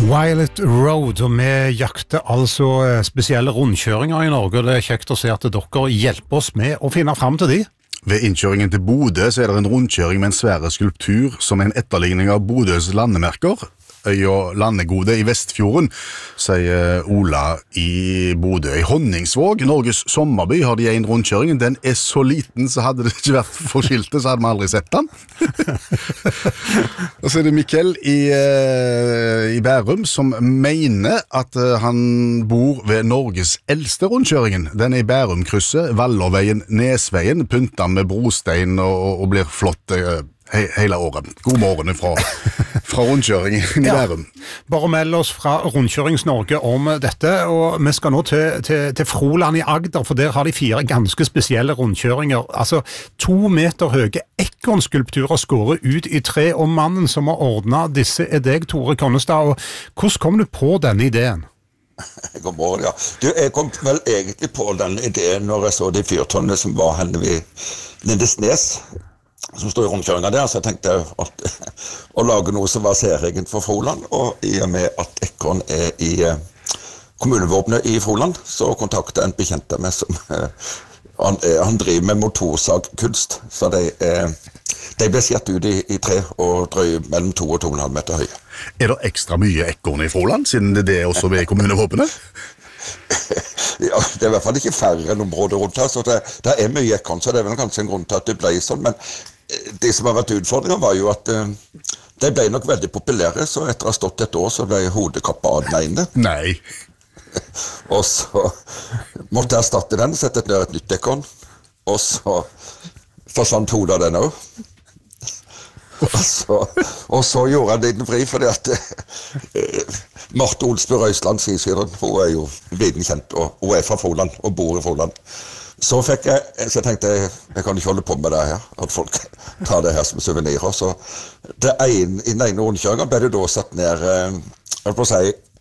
Violet Road, og vi jakter altså spesielle rundkjøringer i Norge, og det kjekt å se at dere hjelper oss med å finne frem til de. Ved innkjøringen til Bodø så er det en rundkjøring med en svære skulptur som er en etterligning av Bodøs landemerker. Øya Landegode i Vestfjorden, sier Ola i Bodø. I Honningsvåg, Norges sommerby, har de en rundkjøring. Den er så liten, så hadde det ikke vært for skiltet, så hadde vi aldri sett den. Og så er det Mikkel i Bærum som mener at han bor ved Norges eldste rundkjøringen. Den er i Bærumkrysset, Vallerveien, Nesveien, pynta med brostein og blir flott hele året. God morgen fra rundkjøringen i Bærum. Bare meld oss fra Rundkjørings-Norge om dette, og vi skal nå til Froland i Agder, for der har de 4 ganske spesielle rundkjøringer. Altså 2 meter høye ekornskulpturer skåret ut i tre, og mannen som har ordnet disse er deg, Tore Konnestad. Og hvordan kom du på denne ideen? God morgen, ja. Jeg kom vel egentlig på den ideen når jeg så de fyrtårnene som var henne ved Lindesnes, som stod i rundkjøringen der, så jeg tenkte å lage noe som var særegent for Froland, og i og med at ekorn er i kommunevåpenet i Froland, så kontaktet en bekjent med som han driver med motorsagkunst, så de ble skjert ut i tre og drøy mellom 2 og 2,5 meter høye. Er det ekstra mye ekorn i Froland, siden det også ved kommunevåpenet? Ja, det er i hvert fall ikke færre enn områder rundt her, så det er mye ekorn, så det er vel kanskje en grunn til at det ble sånn, men det som har vært utfordringen var jo at de ble nok veldig populære, så etter å ha stått et år så ble hodet kappet av den ene. Nei. Og så måtte jeg erstatte den, sette ned et nytt ekorn, og så forsvant hodet av den også. Og så gjorde han den fri, fordi at Marte Olsby Røisland, skiskytteren, hun er jo viden kjent, og hun er fra Froland, og bor i Froland. Så tenkte jeg kan ikke holde på med det her, at folk tar det her som souvenirer. Så i den ene rundkjøringen ble det da satt ned, jeg vil på å si,